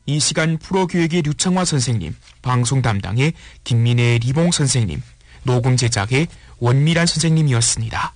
이 시간 프로교육의 류창화 선생님, 방송 담당의 김민혜 리봉 선생님, 녹음 제작의 원미란 선생님이었습니다.